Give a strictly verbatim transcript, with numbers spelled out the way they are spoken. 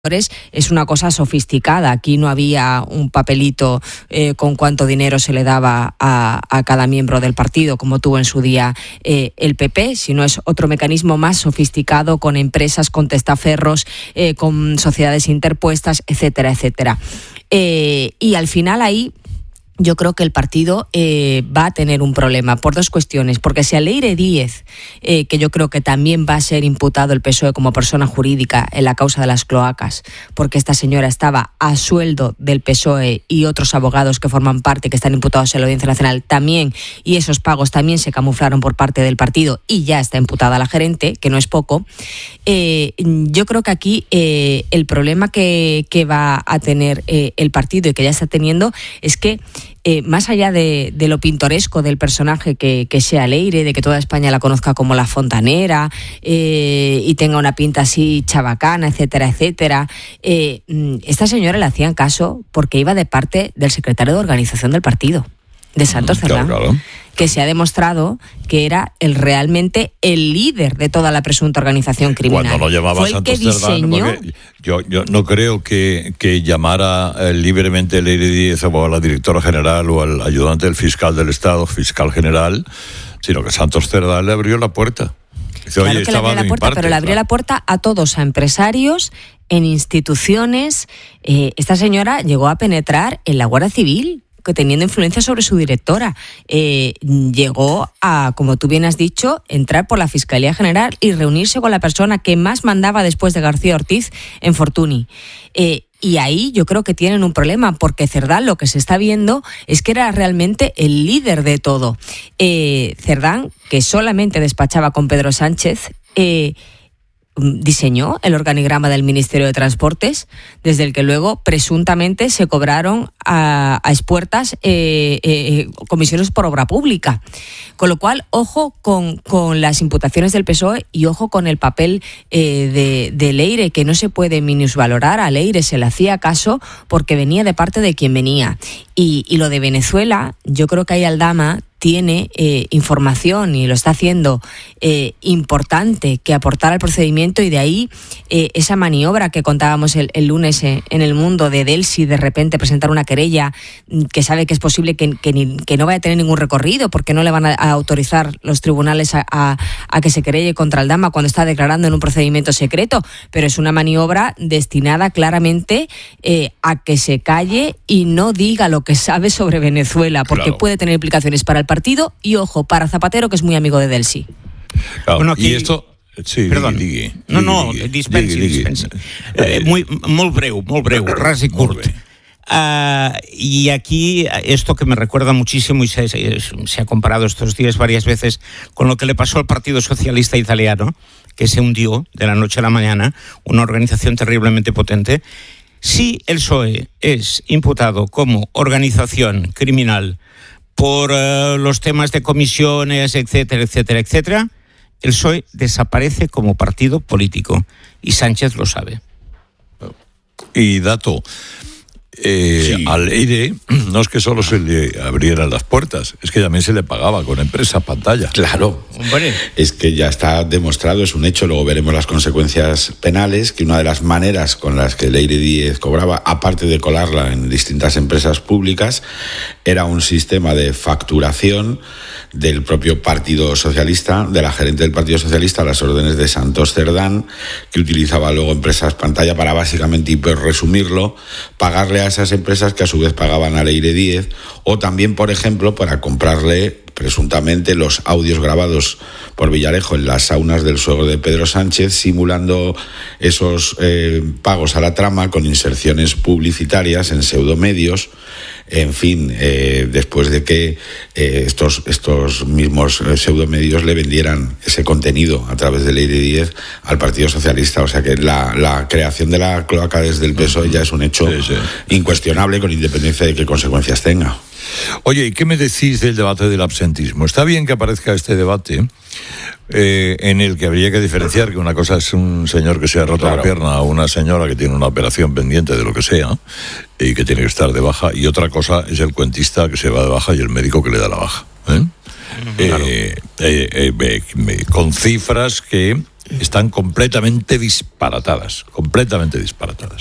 es una cosa sofisticada. Aquí no había un papelito eh, con cuánto dinero se le daba a, a cada miembro del partido, como tuvo en su día eh, el P P, sino es otro mecanismo más sofisticado, con empresas, con testaferros, eh, con sociedades interpuestas, etcétera, etcétera. Eh, y al final ahí yo creo que el partido eh, va a tener un problema por dos cuestiones. Porque si a Leire Díez, eh, que yo creo que también va a ser imputado el P S O E como persona jurídica en la causa de las cloacas, porque esta señora estaba a sueldo del P S O E y otros abogados que forman parte, que están imputados en la Audiencia Nacional también, y esos pagos también se camuflaron por parte del partido y ya está imputada la gerente, que no es poco. Eh, yo creo que aquí eh, el problema que, que va a tener eh, el partido y que ya está teniendo es que Eh, más allá de, de lo pintoresco del personaje que, que sea Leire, de que toda España la conozca como la fontanera eh, y tenga una pinta así chabacana, etcétera, etcétera, eh, esta señora le hacían caso porque iba de parte del secretario de organización del partido, de Santos Cerdán, claro, claro. que se ha demostrado que era el realmente el líder de toda la presunta organización criminal. Cuando lo llamaba Fue el Santos que diseñó... Cerdán, yo, yo no creo que, que llamara eh, libremente a Leire Díez o a la directora general o al ayudante del fiscal del Estado, fiscal general, sino que Santos Cerdán le abrió la puerta. Dice, claro Oye, que le abrió la puerta, parte, pero le abrió claro. la puerta a todos, a empresarios, en instituciones. Eh, esta señora llegó a penetrar en la Guardia Civil, que teniendo influencia sobre su directora, eh, llegó a, como tú bien has dicho, entrar por la Fiscalía General y reunirse con la persona que más mandaba después de García Ortiz en Fortuny. Eh, y ahí yo creo que tienen un problema, porque Cerdán lo que se está viendo es que era realmente el líder de todo. Eh, Cerdán, que solamente despachaba con Pedro Sánchez, eh, diseñó el organigrama del Ministerio de Transportes, desde el que luego presuntamente se cobraron a, a expuertas eh, eh, comisiones por obra pública. Con lo cual, ojo con, con las imputaciones del P S O E y ojo con el papel eh, de, de Leire, que no se puede minusvalorar. A Leire se le hacía caso porque venía de parte de quien venía. Y, y lo de Venezuela, yo creo que ahí Aldama tiene eh, información y lo está haciendo eh, importante que aportar al procedimiento, y de ahí eh, esa maniobra que contábamos el, el lunes eh, en El Mundo de Delcy, de repente presentar una querella que sabe que es posible que, que, ni, que no vaya a tener ningún recorrido porque no le van a, a autorizar los tribunales a, a, a que se querelle contra Aldama cuando está declarando en un procedimiento secreto, pero es una maniobra destinada claramente eh, a que se calle y no diga lo que sabe sobre Venezuela, porque claro. puede tener implicaciones para el partido y, ojo, para Zapatero, que es muy amigo de Delcy. Claro, bueno, aquí... Y esto... Sí, Perdón. Digui, digui, no, no, digui, dispensi, digui, dispensi. Eh, muy, molt breu, molt breu, ras y curt. Uh, y aquí esto que me recuerda muchísimo y se, se ha comparado estos días varias veces con lo que le pasó al Partido Socialista Italiano, que se hundió de la noche a la mañana, una organización terriblemente potente. Si el P S O E es imputado como organización criminal por uh, los temas de comisiones, etcétera, etcétera, etcétera, el P S O E desaparece como partido político y Sánchez lo sabe. Y dato, eh, sí. a Leire no es que solo se le abrieran las puertas, es que también se le pagaba con empresas pantalla. Claro, hombre, es que ya está demostrado, es un hecho, luego veremos las consecuencias penales, que una de las maneras con las que Leire Díez cobraba, aparte de colarla en distintas empresas públicas, era un sistema de facturación del propio Partido Socialista, de la gerente del Partido Socialista, a las órdenes de Santos Cerdán, que utilizaba luego empresas pantalla para básicamente, y por resumirlo, pagarle a esas empresas que a su vez pagaban a Leire Díez, o también, por ejemplo, para comprarle presuntamente los audios grabados por Villarejo en las saunas del suegro de Pedro Sánchez, simulando esos eh, pagos a la trama con inserciones publicitarias en pseudomedios. En fin, eh, después de que eh, estos, estos mismos eh, pseudomedios le vendieran ese contenido a través de Leire Díez al Partido Socialista. O sea que la, la creación de la cloaca desde el P S O E ya es un hecho sí, sí. incuestionable, con independencia de qué consecuencias tenga. Oye, ¿y qué me decís del debate del absentismo? Está bien que aparezca este debate eh, en el que habría que diferenciar que una cosa es un señor que se ha roto claro. la pierna o una señora que tiene una operación pendiente de lo que sea y que tiene que estar de baja, y otra cosa es el cuentista que se va de baja y el médico que le da la baja. ¿eh? Claro. Eh, eh, eh, eh, con cifras que están completamente disparatadas, completamente disparatadas.